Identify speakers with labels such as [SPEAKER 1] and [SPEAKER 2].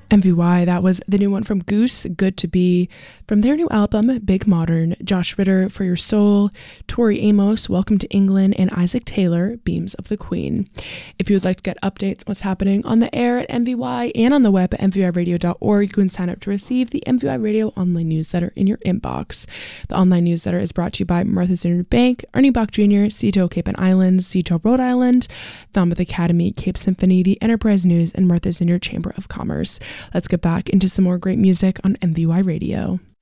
[SPEAKER 1] MVY, that was the new one from Goose, Good to Be, from their new album, Big Modern. Josh Ritter, For Your Soul, Tori Amos, Welcome to England, and Isaac Taylor, Beams of the Queen. If you would like to get updates on what's happening on the air at MVY and on the web at mvyradio.org, you can sign up to receive the MVY Radio online newsletter in your inbox. The online newsletter is brought to you by Martha's Vineyard Bank, Ernie Bach Jr., Cito Cape and Islands, Cito Rhode Island, Falmouth Academy, Cape Symphony, the Enterprise News, and Martha's Vineyard Chamber of Commerce. Let's get back into some more great music on MVY Radio.